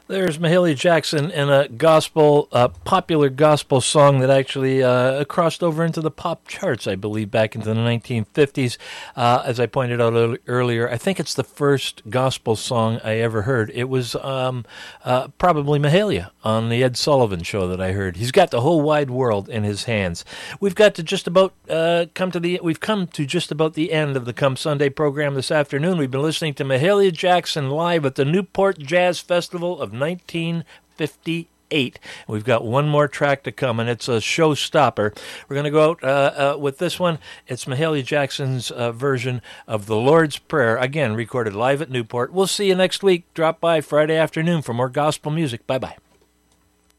There's Mahalia Jackson in a popular gospel song that actually crossed over into the pop charts, I believe, back into the 1950s. As I pointed out earlier, I think it's the first gospel song I ever heard. It was probably Mahalia on the Ed Sullivan Show that I heard. He's got the whole wide world in his hands. We've got to just about come to just about the end of the Come Sunday program this afternoon. We've been listening to Mahalia Jackson live at the Newport Jazz Festival of 1958. We've got one more track to come, and it's a showstopper. We're going to go out with this one. It's Mahalia Jackson's version of the Lord's Prayer, again recorded live at Newport. We'll see you next week. Drop by Friday afternoon for more gospel music. Bye-bye.